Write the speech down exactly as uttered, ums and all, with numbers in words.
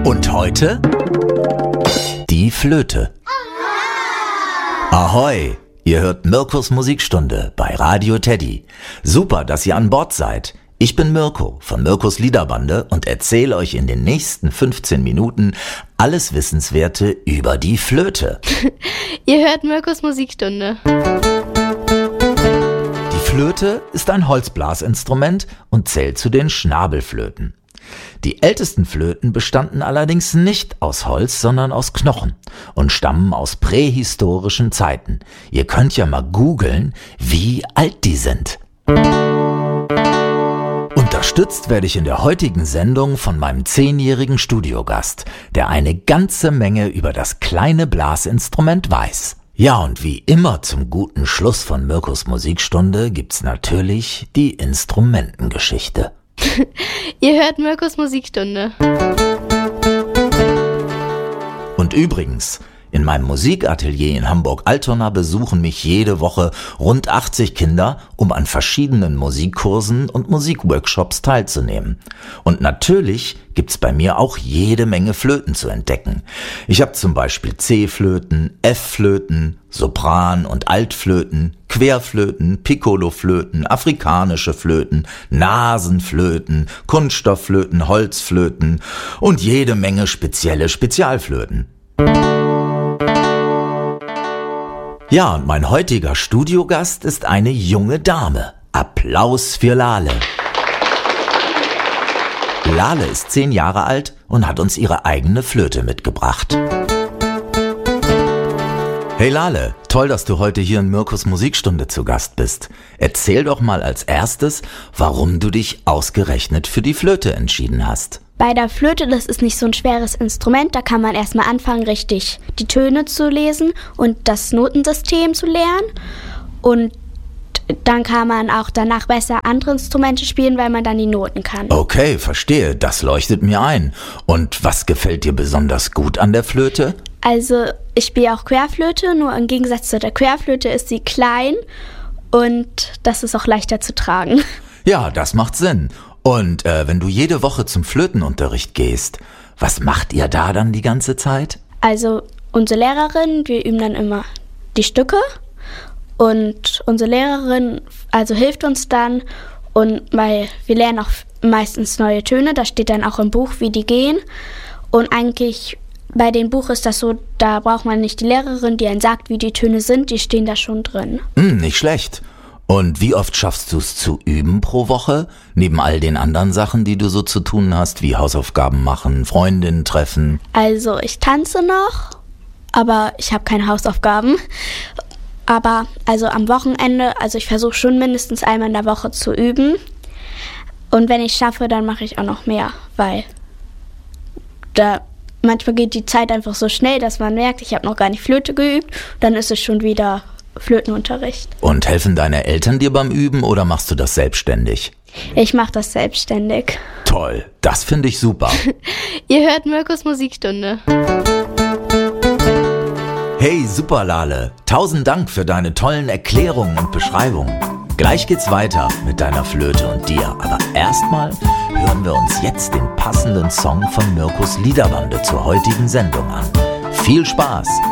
Und heute die Flöte. Ahoi, ihr hört Mirkos Musikstunde bei Radio Teddy. Super, dass ihr an Bord seid. Ich bin Mirko von Mirkos Liederbande und erzähle euch in den nächsten fünfzehn Minuten alles Wissenswerte über die Flöte. Ihr hört Mirkos Musikstunde. Die Flöte ist ein Holzblasinstrument und zählt zu den Schnabelflöten. Die ältesten Flöten bestanden allerdings nicht aus Holz, sondern aus Knochen und stammen aus prähistorischen Zeiten. Ihr könnt ja mal googeln, wie alt die sind. Unterstützt werde ich in der heutigen Sendung von meinem zehnjährigen Studiogast, der eine ganze Menge über das kleine Blasinstrument weiß. Ja, und wie immer zum guten Schluss von Mirkos Musikstunde gibt's natürlich die Instrumentengeschichte. Ihr hört Mirkos Musikstunde. Und übrigens, in meinem Musikatelier in Hamburg-Altona besuchen mich jede Woche rund achtzig Kinder, um an verschiedenen Musikkursen und Musikworkshops teilzunehmen. Und natürlich gibt's bei mir auch jede Menge Flöten zu entdecken. Ich habe zum Beispiel C-Flöten, F-Flöten, Sopran- und Altflöten, Querflöten, Piccoloflöten, afrikanische Flöten, Nasenflöten, Kunststoffflöten, Holzflöten und jede Menge spezielle Spezialflöten. Ja, und mein heutiger Studiogast ist eine junge Dame. Applaus für Lale. Lale ist zehn Jahre alt und hat uns ihre eigene Flöte mitgebracht. Hey Lale, toll, dass du heute hier in Mirkos Musikstunde zu Gast bist. Erzähl doch mal als erstes, warum du dich ausgerechnet für die Flöte entschieden hast. Bei der Flöte, das ist nicht so ein schweres Instrument, da kann man erstmal anfangen, richtig die Töne zu lesen und das Notensystem zu lernen. Und dann kann man auch danach besser andere Instrumente spielen, weil man dann die Noten kann. Okay, verstehe, das leuchtet mir ein. Und was gefällt dir besonders gut an der Flöte? Also ich spiele auch Querflöte, nur im Gegensatz zu der Querflöte ist sie klein und das ist auch leichter zu tragen. Ja, das macht Sinn. Und äh, wenn du jede Woche zum Flötenunterricht gehst, was macht ihr da dann die ganze Zeit? Also unsere Lehrerin, wir üben dann immer die Stücke und unsere Lehrerin also hilft uns dann und weil wir lernen auch meistens neue Töne, da steht dann auch im Buch, wie die gehen. Und eigentlich bei dem Buch ist das so, da braucht man nicht die Lehrerin, die einen sagt, wie die Töne sind, die stehen da schon drin. Hm, nicht schlecht. Und wie oft schaffst du es zu üben pro Woche? Neben all den anderen Sachen, die du so zu tun hast, wie Hausaufgaben machen, Freundinnen treffen? Also ich tanze noch, aber ich habe keine Hausaufgaben. Aber also am Wochenende, also ich versuche schon mindestens einmal in der Woche zu üben. Und wenn ich schaffe, dann mache ich auch noch mehr, weil da manchmal geht die Zeit einfach so schnell, dass man merkt, ich habe noch gar nicht Flöte geübt. Dann ist es schon wieder Flötenunterricht. Und helfen deine Eltern dir beim Üben oder machst du das selbstständig? Ich mache das selbstständig. Toll, das finde ich super. Ihr hört Mirkos Musikstunde. Hey, super Lale, tausend Dank für deine tollen Erklärungen und Beschreibungen. Gleich geht's weiter mit deiner Flöte und dir, aber erstmal hören wir uns jetzt den passenden Song von Mirkos Liederbande zur heutigen Sendung an. Viel Spaß!